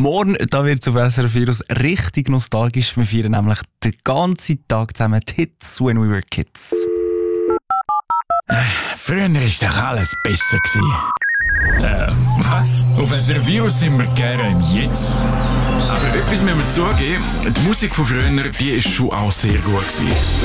Morgen da wird es auf SRF Virus richtig nostalgisch. Wir feiern nämlich den ganzen Tag zusammen die Hits «When We Were Kids». Früher war doch alles besser. Was? Auf SRF Virus sind wir gerne im Jetzt. Aber etwas müssen wir zugeben, die Musik von früher, die ist schon auch sehr gut gewesen.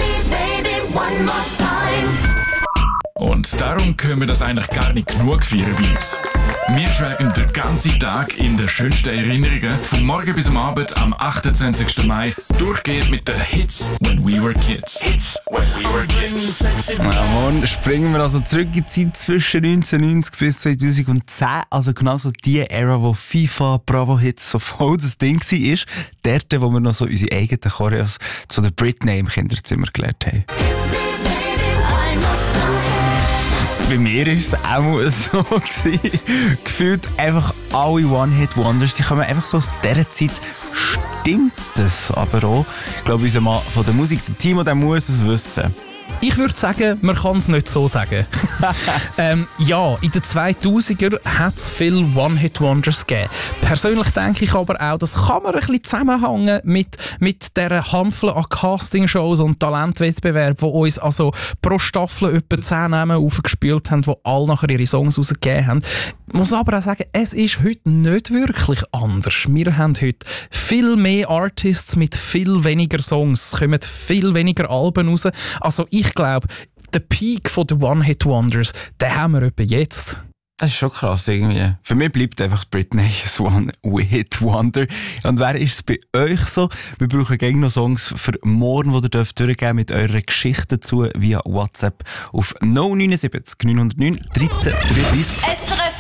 Und darum können wir das eigentlich gar nicht genug feiern bei uns. Wir schwelgen den ganzen Tag in den schönsten Erinnerungen, vom Morgen bis am Abend am 28. Mai, durchgehend mit den Hits «When We Were Kids». Hits «When We Were Kids». Ja, morgen springen wir also zurück in die Zeit zwischen 1990 bis 2010, also genau so die Ära, wo FIFA, Bravo-Hits so voll das Ding war. Dort, wo wir noch so unsere eigenen Choreos zu der Britney im Kinderzimmer gelernt haben. Bei mir war es auch so gewesen. Gefühlt einfach alle One-Hit-Wonders, die kommen einfach so aus dieser Zeit. Stimmt das aber auch? Ich glaube, unser Mann von der Musik, der Timo, der muss es wissen. Ich würde sagen, man kann es nicht so sagen. Ja, in den 2000er hat es viele One-Hit-Wonders gegeben. Persönlich denke ich aber auch, das kann man ein bisschen zusammenhängen mit dieser Handvoll an Castingshows und Talentwettbewerben, die uns also pro Staffel etwa 10 Namen aufgespielt haben, die alle nachher ihre Songs rausgegeben haben. Ich muss aber auch sagen, es ist heute nicht wirklich anders. Wir haben heute viel mehr Artists mit viel weniger Songs. Es kommen viel weniger Alben raus. Also ich glaube, der Peak der One-Hit-Wonders, den haben wir etwa jetzt. Das ist schon krass irgendwie. Für mich bleibt einfach Britney ein One-Hit-Wonder. Und wer ist es bei euch so? Wir brauchen gerne noch Songs für morgen, die ihr durchgeben dürft mit eurer Geschichte dazu via WhatsApp auf 079 909 13 33.